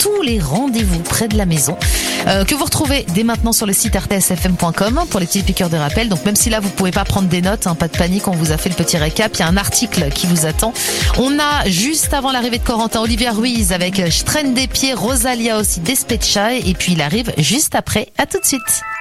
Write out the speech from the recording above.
tous les rendez-vous près de la maison que vous retrouvez dès maintenant sur le site rtsfm.com pour les petites piqûres de rappel. Donc même si là vous pouvez pas prendre des notes, pas de panique, on vous a fait le petit récap. Il y a un article qui vous attend. On a juste avant l'arrivée de Corentin, Olivia Ruiz avec Stren des pieds, Rosalia aussi Despecha, et puis il arrive juste après. À tout de suite.